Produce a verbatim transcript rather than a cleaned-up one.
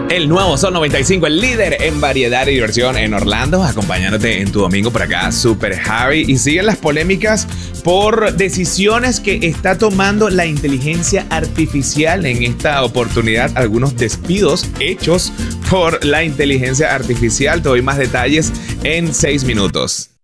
El nuevo Sol noventa y cinco, el líder en variedad y diversión en Orlando, acompañándote en tu domingo por acá, Super Javi. Y siguen las polémicas por decisiones que está tomando la inteligencia artificial. En esta oportunidad, algunos despidos hechos por la inteligencia artificial. Te doy más detalles en seis minutos.